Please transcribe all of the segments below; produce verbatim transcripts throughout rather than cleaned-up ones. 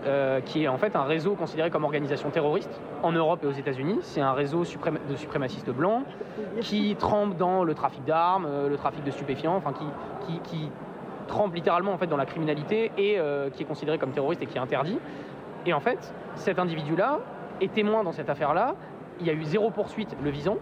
euh, qui est en fait un réseau considéré comme organisation terroriste en Europe et aux États-Unis. C'est un réseau suprém- de suprémacistes blancs qui trempe dans le trafic d'armes, euh, le trafic de stupéfiants, enfin qui, qui, qui trempe littéralement en fait dans la criminalité et euh, qui est considéré comme terroriste et qui est interdit. Et en fait, cet individu-là est témoin dans cette affaire-là. Il y a eu zéro poursuite le visant.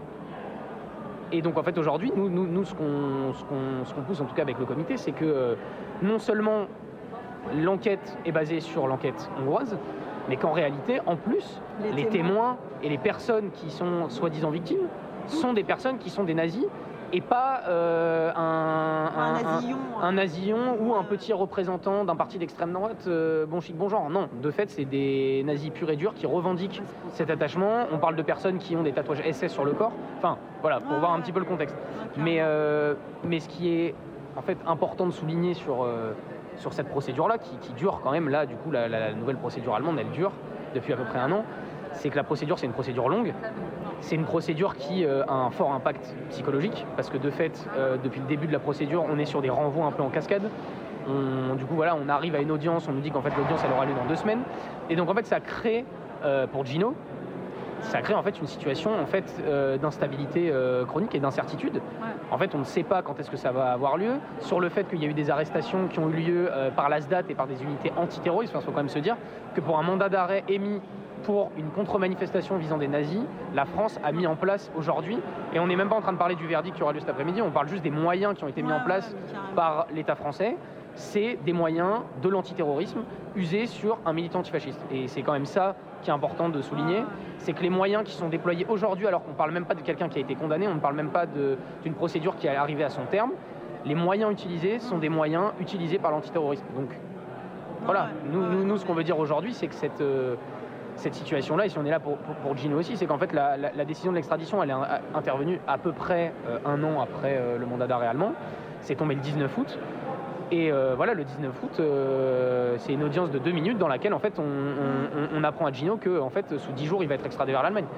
Et donc en fait aujourd'hui, nous, nous, nous ce, qu'on, ce, qu'on, ce qu'on pousse en tout cas avec le comité, c'est que euh, non seulement l'enquête est basée sur l'enquête hongroise, mais qu'en réalité, en plus, les, les témoins. témoins et les personnes qui sont soi-disant victimes sont des personnes qui sont des nazis et pas euh, un, un, un, nazillon, un, un nazillon ou un petit représentant d'un parti d'extrême droite, euh, bon chic, bon genre. Non, de fait, c'est des nazis purs et durs qui revendiquent cet attachement. On parle de personnes qui ont des tatouages S S sur le corps. Enfin, voilà, pour ouais, voir un petit peu le contexte. Mais, euh, mais ce qui est en fait important de souligner sur... Euh, sur cette procédure-là, qui, qui dure quand même, là, du coup, la, la, la nouvelle procédure allemande, elle dure depuis à peu près un an, c'est que la procédure, c'est une procédure longue, c'est une procédure qui euh, a un fort impact psychologique, parce que de fait, euh, depuis le début de la procédure, on est sur des renvois un peu en cascade. On, du coup, voilà, on arrive à une audience, on nous dit qu'en fait, l'audience, elle aura lieu dans deux semaines, et donc, en fait, ça crée, euh, pour Gino, ça crée en fait une situation en fait euh, d'instabilité euh, chronique et d'incertitude. Ouais. En fait, on ne sait pas quand est-ce que ça va avoir lieu. Sur le fait qu'il y a eu des arrestations qui ont eu lieu euh, par l'A S D A T et par des unités antiterroristes, il faut quand même se dire que pour un mandat d'arrêt émis pour une contre-manifestation visant des nazis, la France a mis en place aujourd'hui, et on n'est même pas en train de parler du verdict qui aura lieu cet après-midi, on parle juste des moyens qui ont été mis ouais, en place ouais, par l'État français. C'est des moyens de l'antiterrorisme usés sur un militant antifasciste. Et c'est quand même ça qui est important de souligner, c'est que les moyens qui sont déployés aujourd'hui, alors qu'on ne parle même pas de quelqu'un qui a été condamné, on ne parle même pas de, d'une procédure qui est arrivée à son terme, les moyens utilisés sont des moyens utilisés par l'antiterrorisme. Donc voilà, nous, nous, nous ce qu'on veut dire aujourd'hui, c'est que cette, euh, cette situation-là, et si on est là pour, pour, pour Gino aussi, c'est qu'en fait la, la, la décision de l'extradition, elle est intervenue à peu près euh, un an après euh, le mandat d'arrêt allemand, c'est tombé le dix-neuf août. Et euh, voilà, le dix-neuf août, euh, c'est une audience de deux minutes dans laquelle en fait on, on, on apprend à Gino que en fait sous dix jours il va être extradé vers l'Allemagne.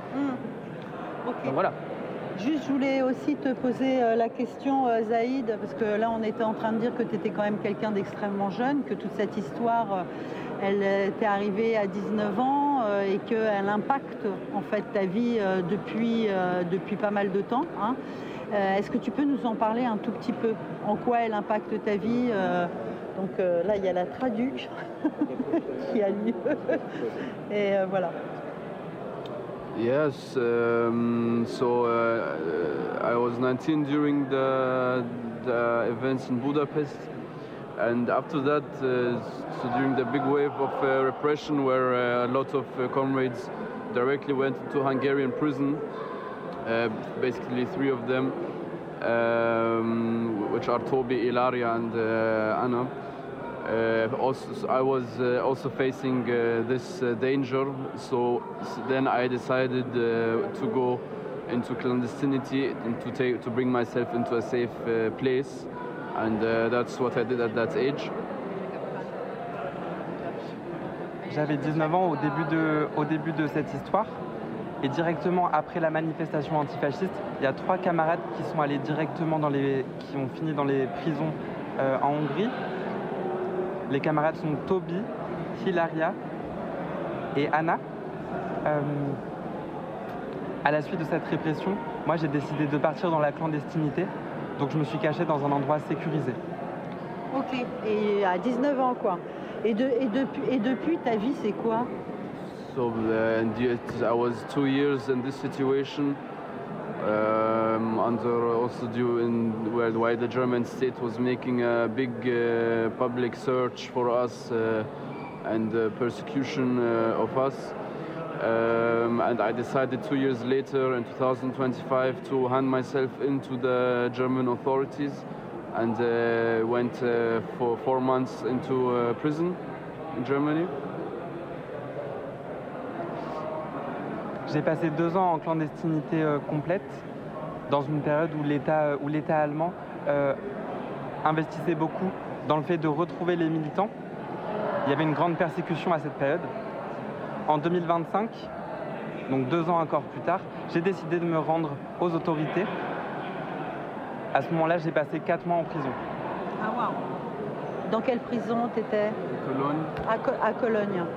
Mmh. Okay. Donc voilà. Juste, je voulais aussi te poser euh, la question, euh, Zaïd, parce que là on était en train de dire que tu étais quand même quelqu'un d'extrêmement jeune, que toute cette histoire, euh, elle t'est arrivée à dix-neuf ans euh, et qu'elle impacte en fait ta vie euh, depuis, euh, depuis pas mal de temps. Hein. Euh, est-ce que tu peux nous en parler un tout petit peu? En quoi elle impacte ta vie? euh, Donc euh, là, il y a la traduction qui a lieu. Et euh, voilà. Yes, um, so uh, I was nineteen during the, the events in Budapest. And after that, uh, so during the big wave of uh, repression where uh, a lot of uh, comrades directly went into Hungarian prison, Uh, basically three of them, um, which are Toby, Ilaria, and uh, Anna. Uh, also, I was uh, also facing uh, this uh, danger, so, so then I decided uh, to go into clandestinity and to take to bring myself into a safe uh, place, and uh, that's what I did at that age. J'avais dix-neuf ans au début de, au début de cette histoire. Et directement après la manifestation antifasciste, il y a trois camarades qui sont allés directement dans les, qui ont fini dans les prisons euh, en Hongrie. Les camarades sont Toby, Hilaria et Anna. Euh, à la suite de cette répression, moi j'ai décidé de partir dans la clandestinité, donc je me suis caché dans un endroit sécurisé. Ok, et à dix-neuf ans quoi. Et, de, et, depuis, et depuis, ta vie c'est quoi? So uh, and yet I was two years in this situation, um, under also due in where why the German state was making a big uh, public search for us uh, and uh, persecution uh, of us. Um, and I decided two years later, in two thousand twenty-five, to hand myself into the German authorities, and uh, went uh, for four months into uh, prison in Germany. J'ai passé deux ans en clandestinité euh, complète, dans une période où l'État, où l'État allemand euh, investissait beaucoup dans le fait de retrouver les militants. Il y avait une grande persécution à cette période. En deux mille vingt-cinq, donc deux ans encore plus tard, j'ai décidé de me rendre aux autorités. À ce moment-là, j'ai passé quatre mois en prison. Ah waouh! Dans quelle prison t'étais? Cologne. À, Co- à Cologne.